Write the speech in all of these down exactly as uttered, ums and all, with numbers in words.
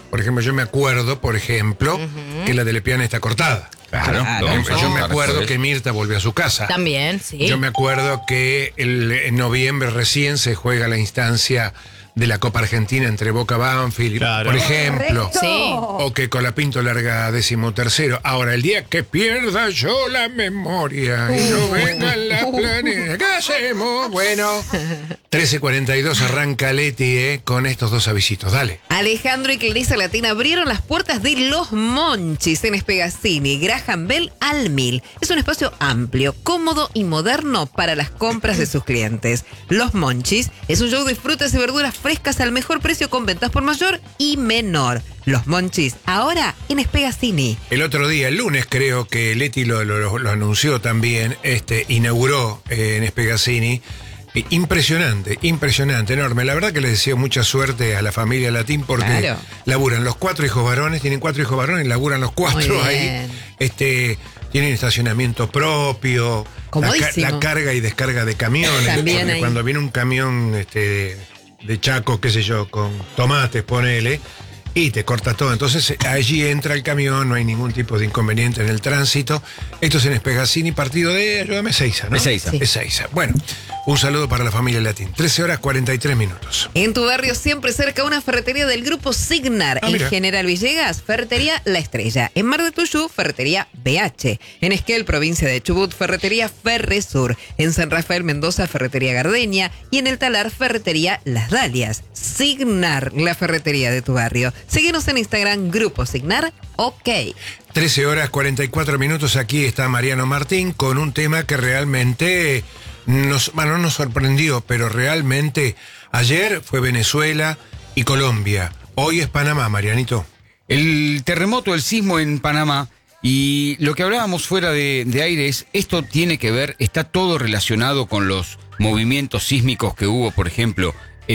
Por ejemplo, yo me acuerdo, por ejemplo, uh-huh. que la de Lepiana está cortada. Claro, claro. Yo, yo me acuerdo que Mirta volvió a su casa. También, sí. Yo me acuerdo que el, en noviembre recién se juega la instancia de la Copa Argentina entre Boca Banfield, claro. por ejemplo. Sí. O que Colapinto larga decimotercero. Ahora, el día que pierda yo la memoria y no venga la planeta, ¿qué hacemos? Bueno, trece cuarenta y dos arranca Leti eh, con estos dos avisitos. Dale. Alejandro y Clarisa Latina abrieron las puertas de Los Monchis en Espegazzini, Graham Bell al Mil. Es un espacio amplio, cómodo y moderno para las compras de sus clientes. Los Monchis es un show de frutas y verduras frescas al mejor precio con ventas por mayor y menor. Los Monchis, ahora en Espegazzini. El otro día, el lunes creo que Leti lo, lo, lo anunció también, este, inauguró eh, en Espegazzini. Impresionante, impresionante, enorme. La verdad que les deseo mucha suerte a la familia Latín porque claro. laburan los cuatro hijos varones, tienen cuatro hijos varones, laburan los cuatro ahí. Este, tienen estacionamiento propio, la, la carga y descarga de camiones. También ahí. Cuando viene un camión este, de Chaco, qué sé yo, con tomates, ponele, y te corta todo. Entonces allí entra el camión, no hay ningún tipo de inconveniente en el tránsito. Esto es en Espegazzini, partido de, ayúdame, Ezeiza, ¿no? Ezeiza. Sí. Ezeiza. Bueno, un saludo para la familia Latín. trece horas cuarenta y tres minutos. En tu barrio siempre cerca una ferretería del grupo Signar. Ah, en mira. General Villegas, ferretería La Estrella. En Mar de Tuyú, ferretería B H. En Esquel, provincia de Chubut, ferretería Ferresur. En San Rafael Mendoza, ferretería Gardenia. Y en El Talar, ferretería Las Dalias. Signar, la ferretería de tu barrio. Síguenos en Instagram, Grupo Signar, ok. trece horas cuarenta y cuatro minutos, aquí está Mariano Martín con un tema que realmente nos, bueno, no nos sorprendió, pero realmente ayer fue Venezuela y Colombia. Hoy es Panamá, Marianito. El terremoto, el sismo en Panamá, y lo que hablábamos fuera de, de aire es, esto tiene que ver, está todo relacionado con los movimientos sísmicos que hubo, por ejemplo,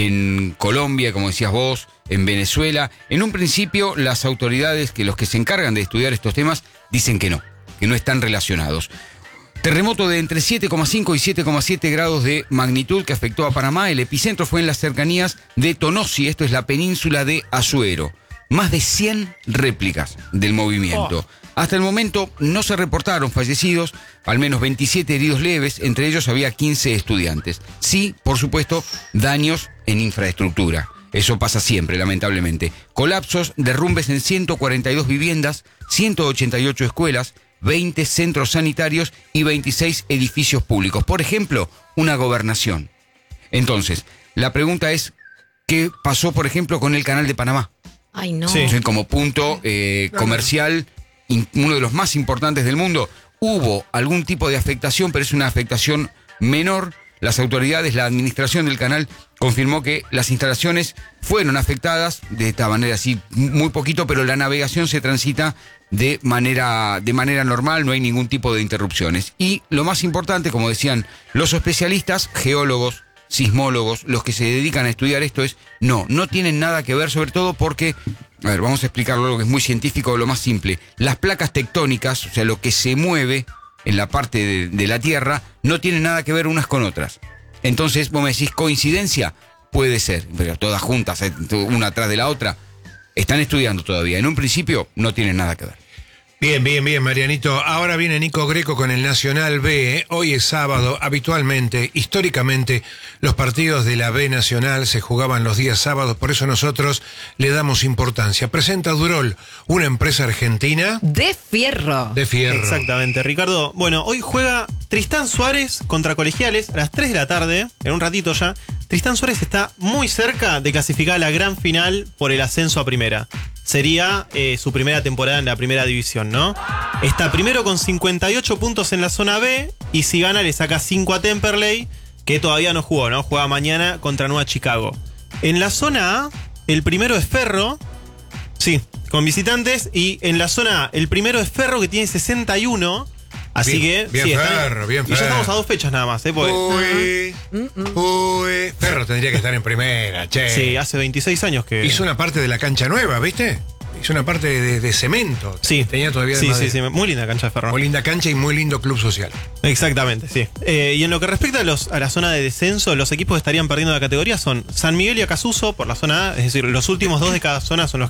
en Colombia, como decías vos, en Venezuela. En un principio, las autoridades, que los que se encargan de estudiar estos temas, dicen que no, que no están relacionados. Terremoto de entre siete coma cinco y siete coma siete grados de magnitud que afectó a Panamá. El epicentro fue en las cercanías de Tonosí, esto es la península de Azuero. Más de cien réplicas del movimiento. Oh. Hasta el momento no se reportaron fallecidos, al menos veintisiete heridos leves, entre ellos había quince estudiantes. Sí, por supuesto, daños en infraestructura. Eso pasa siempre, lamentablemente. Colapsos, derrumbes en ciento cuarenta y dos viviendas, ciento ochenta y ocho escuelas, veinte centros sanitarios y veintiséis edificios públicos. Por ejemplo, una gobernación. Entonces, la pregunta es, ¿qué pasó, por ejemplo, con el Canal de Panamá? Ay, no. Sí. Como punto eh, comercial, uno de los más importantes del mundo. Hubo algún tipo de afectación, pero es una afectación menor. Las autoridades, la administración del canal confirmó que las instalaciones fueron afectadas de esta manera, así muy poquito, pero la navegación se transita de manera, de manera normal, no hay ningún tipo de interrupciones. Y lo más importante, como decían los especialistas, geólogos, sismólogos, los que se dedican a estudiar esto, es no, no tienen nada que ver, sobre todo porque, a ver, vamos a explicarlo, lo que es muy científico, lo más simple. Las placas tectónicas, o sea, lo que se mueve en la parte de, de la Tierra, no tienen nada que ver unas con otras. Entonces, vos me decís, ¿coincidencia? Puede ser, pero todas juntas, una atrás de la otra, están estudiando todavía. En un principio, no tienen nada que ver. Bien, bien, bien, Marianito. Ahora viene Nico Greco con el Nacional B. ¿eh? Hoy es sábado. Habitualmente, históricamente, los partidos de la B Nacional se jugaban los días sábados. Por eso nosotros le damos importancia. Presenta Durol, una empresa argentina... De fierro. De fierro. Exactamente, Ricardo. Bueno, hoy juega Tristán Suárez contra Colegiales a las tres de la tarde, en un ratito ya. Tristán Suárez está muy cerca de clasificar a la gran final por el ascenso a primera. Sería eh, su primera temporada en la primera división, ¿no? Está primero con cincuenta y ocho puntos en la zona B y si gana le saca cinco a Temperley, que todavía no jugó, ¿no? Juega mañana contra Nueva Chicago. En la zona A, el primero es Ferro, sí, con visitantes, y en la zona A, el primero es Ferro que tiene sesenta y uno. Así bien, que... Bien sí, Ferro, bien y Ferro. ya estamos a dos fechas nada más, ¿eh? Porque, uy, uy. Ferro tendría que estar en primera, che. sí, hace veintiséis años que... Hizo una parte de la cancha nueva, ¿viste? Hizo una parte de, de cemento. Sí. Tenía todavía de Sí, madera. sí, sí, muy linda cancha de Ferro. Muy linda cancha y muy lindo club social. Exactamente, sí. Eh, y en lo que respecta a, los, a la zona de descenso, los equipos que estarían perdiendo la categoría son San Miguel y Acasuso por la zona A, es decir, los últimos dos de cada zona son los